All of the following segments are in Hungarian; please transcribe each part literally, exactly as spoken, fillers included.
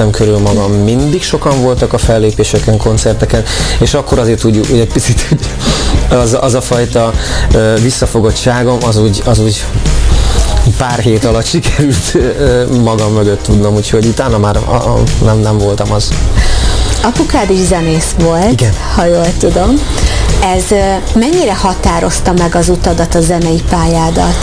vettem körül magam, mindig sokan voltak a fellépéseken, koncerteken, és akkor azért úgy, úgy egy picit az, az a fajta uh, visszafogottságom, az úgy, az úgy pár hét alatt sikerült uh, magam mögött tudnom, úgyhogy utána már a, a, nem, nem voltam az. Apukád is zenész volt, igen, ha jól tudom. Ez uh, mennyire határozta meg az utadat, a zenei pályádat?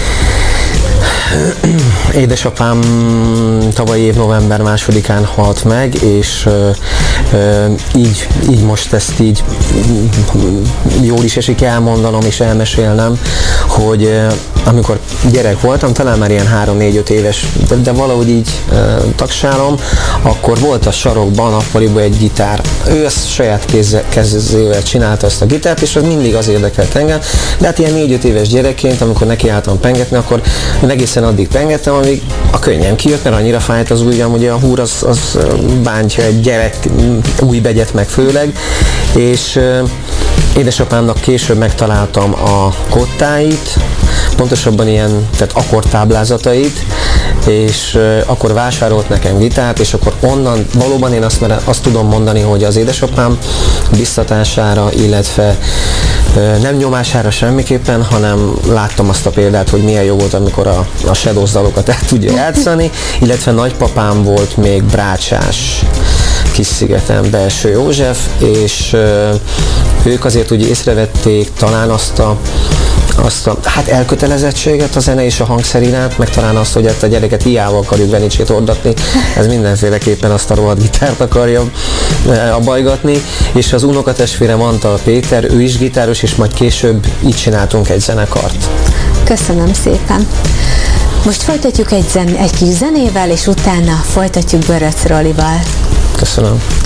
Édesapám tavalyi év november másodikán halt meg, és ö, ö, így, így most ezt így jól is esik elmondanom és elmesélnem, hogy ö, amikor gyerek voltam, talán már ilyen három-négy-öt éves, de, de valahogy így ö, tagsálom, akkor volt a sarokban, nappaliban egy gitár. Ő ezt saját kézzel, kezével csinálta ezt a gitárt, és az mindig az érdekelt engem, de hát ilyen négy-öt éves gyerekként, amikor nekiálltam pengetni, akkor egészen addig pengettem, amíg a könnyem kijött, mert annyira fájt az ujjam, ugye a húr az, az bántja egy gyerek új begyet meg főleg, és édesapámnak később megtaláltam a kottáit, pontosabban ilyen, tehát akkordtáblázatait, és akkor vásárolt nekem gitárt, és akkor onnan valóban én azt, azt tudom mondani, hogy az édesapám biztatására, illetve nem nyomására semmiképpen, hanem láttam azt a példát, hogy milyen jó volt, amikor a, a Shadows dalokat el tudja játszani, illetve nagypapám volt még brácsás Kis-szigeten, Belső József, és ö, ők azért úgy észrevették talán azt a azt a hát elkötelezettséget a zene és a hangszer iránt, meg talán azt, hogy ezt a gyereket hiába akarjuk Venicsét ordatni, ez mindenféleképpen azt a rohadt gitárt akarja abajgatni, és az unokatestvérem Antal Péter, ő is gitáros, és majd később így csináltunk egy zenekart. Köszönöm szépen! Most folytatjuk egy, zen- egy kis zenével, és utána folytatjuk Böröc Rolival. Köszönöm.